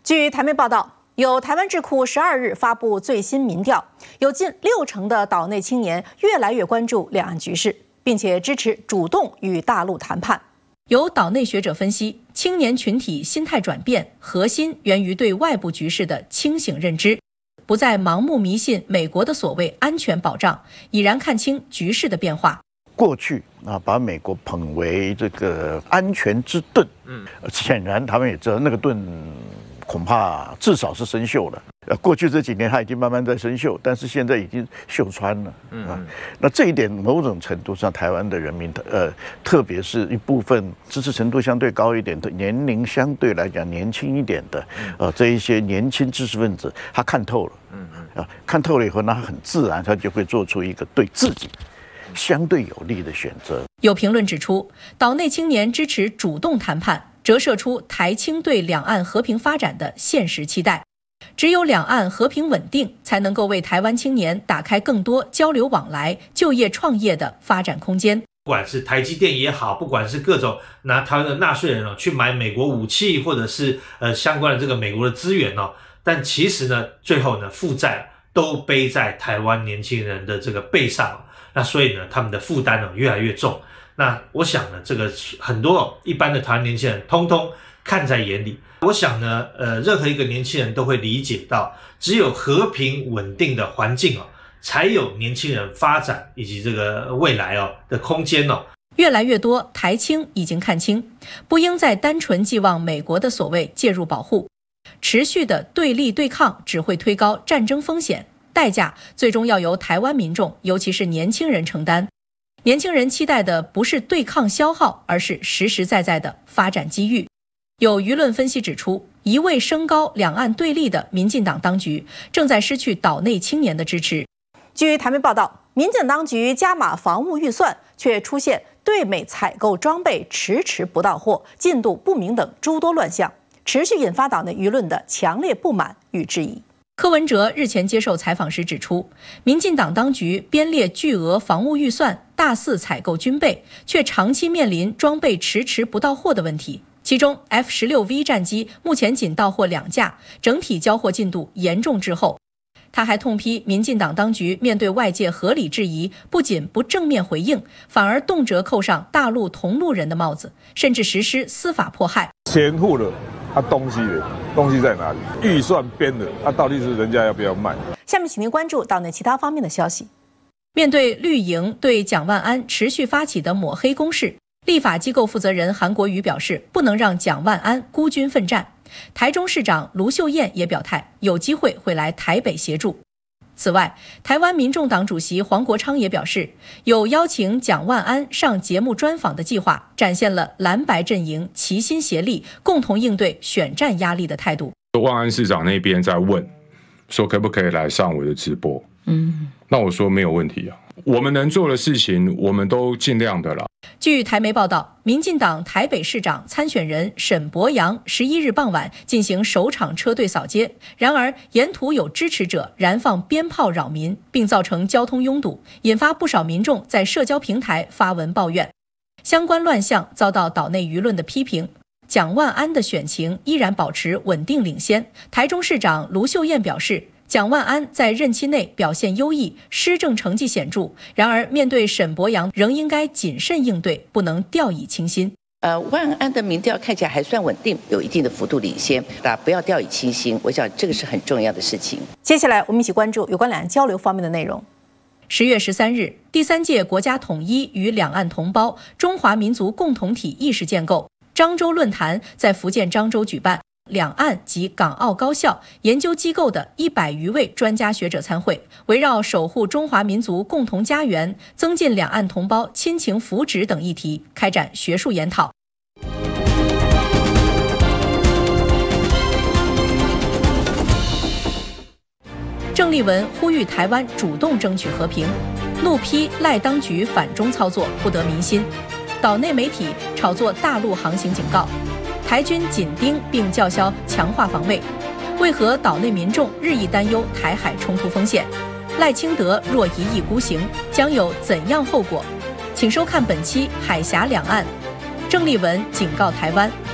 据台媒报道，有台湾智库12日发布最新民调，有近60%的岛内青年越来越关注两岸局势，并且支持主动与大陆谈判。有岛内学者分析，青年群体心态转变核心源于对外部局势的清醒认知，不再盲目迷信美国的所谓安全保障，已然看清局势的变化。 过去把美国捧为这个安全之盾，显然他们也知道那个盾恐怕至少是生锈了。过去这几年它已经慢慢在生锈，但是现在已经锈穿了。那这一点某种程度上，台湾的人民特别是一部分支持程度相对高一点的、年龄相对来讲年轻一点的，这一些年轻知识分子，他看透了。看透了以后，那很自然他就会做出一个对自己相对有利的选择。 有评论指出，岛内青年支持主动谈判，折射出台青对两岸和平发展的现实期待。只有两岸和平稳定，才能够为台湾青年打开更多交流往来、就业创业的发展空间。 不管是台积电也好，不管是各种拿台湾的纳税人去买美国武器，或者是相关的这个美国的资源但其实呢，最后呢，负债都背在台湾年轻人的这个背上。那所以呢，他们的负担越来越重。那我想呢，这个很多一般的台湾年轻人通通看在眼里。我想呢，任何一个年轻人都会理解到，只有和平稳定的环境才有年轻人发展以及这个未来的空间。 越来越多台青已经看清，不应再单纯寄望美国的所谓介入保护，持续的对立对抗只会推高战争风险。代价最终要由台湾民众，尤其是年轻人承担。年轻人期待的不是对抗消耗，而是实实在在的发展机遇。有舆论分析指出，一味升高两岸对立的民进党当局，正在失去岛内青年的支持。据台媒报道，民进当局加码防务预算，却出现对美采购装备迟迟不到货、进度不明等诸多乱象，持续引发岛内舆论的强烈不满与质疑。柯文哲日前接受采访时指出，民进党当局编列巨额防务预算，大肆采购军备，却长期面临装备迟迟不到货的问题。其中 F-16V 战机目前仅到货2架，整体交货进度严重滞后。他还痛批民进党当局面对外界合理质疑，不仅不正面回应，反而动辄扣上大陆同路人的帽子，甚至实施司法迫害。 钱付了，东西在哪里？预算编了，到底是人家要不要卖？ 下面请您关注岛内其他方面的消息。面对绿营对蒋万安持续发起的抹黑攻势，立法机构负责人韩国瑜表示，不能让蒋万安孤军奋战。台中市长卢秀燕也表态，有机会会来台北协助。此外，台湾民众党主席黄国昌也表示，有邀请蒋万安上节目专访的计划，展现了蓝白阵营齐心协力、共同应对选战压力的态度。 万安市长那边在问，说可不可以来上我的直播？那我说没有问题啊，我们能做的事情，我们都尽量的了。 据台媒报道，民进党台北市长参选人沈伯洋11日傍晚进行首场车队扫街，然而沿途有支持者燃放鞭炮扰民，并造成交通拥堵，引发不少民众在社交平台发文抱怨。相关乱象遭到岛内舆论的批评。蒋万安的选情依然保持稳定领先。台中市长卢秀燕表示，蒋万安在任期内表现优异，施政成绩显著，然而面对沈伯洋仍应该谨慎应对，不能掉以轻心。 万安的民调看起来还算稳定，有一定的幅度领先，大家不要掉以轻心，我想这个是很重要的事情。 接下来我们一起关注有关两岸交流方面的内容。10月13日，第3届国家统一与两岸同胞中华民族共同体意识建构漳州论坛在福建漳州举办，两岸及港澳高校研究机构的100余位专家学者参会，围绕守护中华民族共同家园、增进两岸同胞亲情福祉等议题开展学术研讨。郑丽文呼吁台湾主动争取和平，怒批赖当局反中操作不得民心。岛内媒体炒作大陆航行警告，台军紧盯并叫嚣强化防卫，为何岛内民众日益担忧台海冲突风险？赖清德若一意孤行，将有怎样后果？请收看本期《海峡两岸》，郑丽文警告台湾，